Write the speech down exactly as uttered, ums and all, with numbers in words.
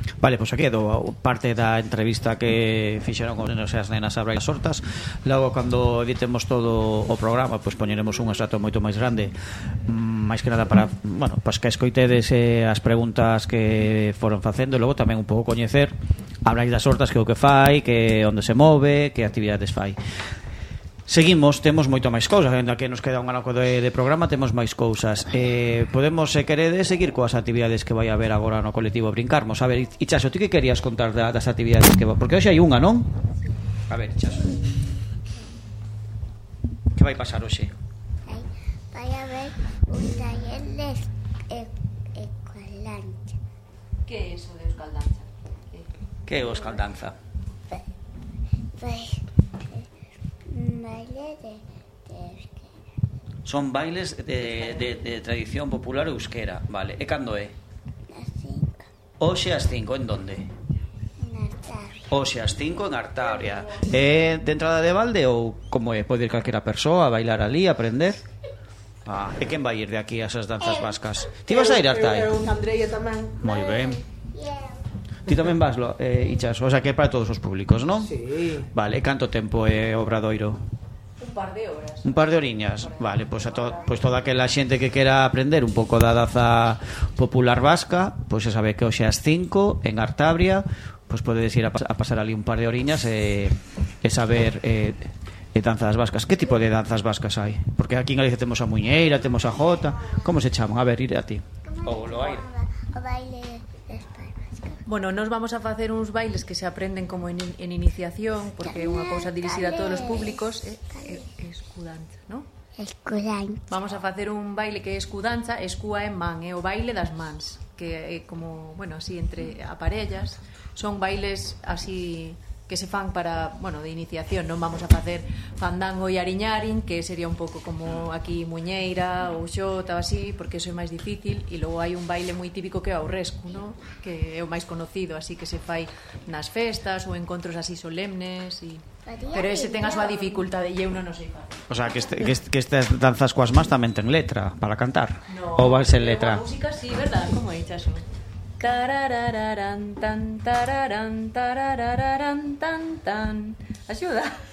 Vale, pois aquí do parte da entrevista que fixeron con os as nenas a Brais das Hortas. Logo, cando editemos todo o programa, pois poñeremos un extracto moito máis grande, máis que nada para, bueno, pois que escoitedes eh, as preguntas que foron facendo, e logo tamén un pouco coñecer a Brais das Hortas, que é o que fai, que onde se move, que actividades fai. Seguimos, temos moito máis cousas, ainda que nos queda un ano de, de programa, temos máis cousas. Eh, podemos, se queredes, seguir coas actividades que vai haber agora no colectivo Brincarmos. A ver, Ichaso, ti que querías contar da, das actividades que va? Porque hoxe hai unha, non? A ver, Ichaso. Que vai pasar hoxe? Vai haber un taller de escaldanza. Que é iso de escaldanza? Que é o escaldanza? Vai baile de, de euskera. Son bailes de, de, de tradición popular euskera, vale. E cando é? As cinco. Hoxe ás cinco, en donde? En Artabria. Hoxe ás cinco en Artabria. É de entrada de balde ou como é? Pode ir calquera persoa a bailar ali, a aprender? Ah, e quen vai ir de aquí a esas danzas vascas? Ti vas a ir a Artai? Eu, eu, Andreia tamén. Moi ben. Yeah. Ti tamén vas, lo, eh, Ichas? O sea, que é para todos os públicos, non? Sí. Vale, canto tempo é o Obradoiro? Un par de horas. Un par de oriñas. Vale, pois pues a to, pues toda aquela xente que quera aprender un pouco da danza popular vasca, pois pues se sabe que hoxe ás cinco en Artabria, pois pues podedes ir a, a pasar ali un par de oriñas e, e saber eh, e danzas vascas. Que tipo de danzas vascas hai? Porque aquí en Galicia temos a muñeira, temos a jota. Como se chaman? A ver, ir a ti. O Loaira. O baile das palmas. Bueno, nos vamos a facer uns bailes que se aprenden como en, en iniciación, porque é unha cousa dirixida a todos os públicos. É, é, é escudanza, non? Escudanza. Vamos a facer un baile que é escudanza, escúa en man, é o baile das mans, que é como, bueno, así entre aparellas. Son bailes así que se fan para, bueno, de iniciación. Non vamos a facer fandango e ariñarin, que sería un pouco como aquí muñeira ou xota ou así, porque eso é máis difícil. E logo hai un baile moi típico que é o rescu, ¿no? Que é o máis conocido, así que se fai nas festas ou encontros así solemnes e... pero ese ten a súa dificultade e eu non o sei facer. O sea, que, este, que, este, que estas danzas coas más tamén ten letra para cantar? No, ou vai ser letra? A música sí, verdad? Como é, Chaso? Cararararan tan tararán tararararan tan tan. Axuda.